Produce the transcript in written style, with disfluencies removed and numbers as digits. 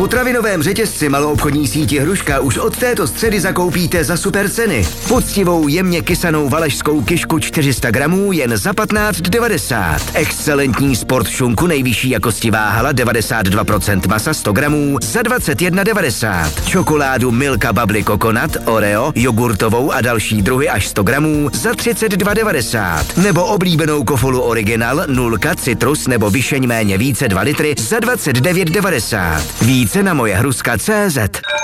potravinovém řetězci maloobchodní síti Hruška už od této středy zakoupíte za super ceny. Poctivou jemně kysanou valašskou kišku 400 gramů jen za 15,90. Excelentní sport šunku nejvyšší jakosti váhala 92% masa 100 gramů za 21,90. Čokoládu Milka Bubbly Coconut, Oreo, jogurtovou a další druhy až 100 gramů za 32,90. Nebo oblíbenou kofolu Original, 0, citrus nebo vyšeň méně více 2 litry za 29,90. Více na moje Hruska.cz.